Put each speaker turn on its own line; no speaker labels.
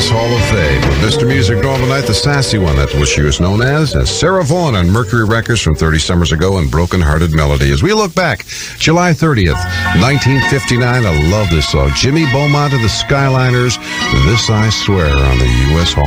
U.S. Hall of Fame. With Mr. Music Normal Knight, the sassy one, that's what she was known as Sarah Vaughan on Mercury Records from 30 summers ago and Broken Hearted Melody. As we look back, July 30th, 1959, I love this song. Jimmy Beaumont of the Skyliners, This I Swear on the U.S. Hall.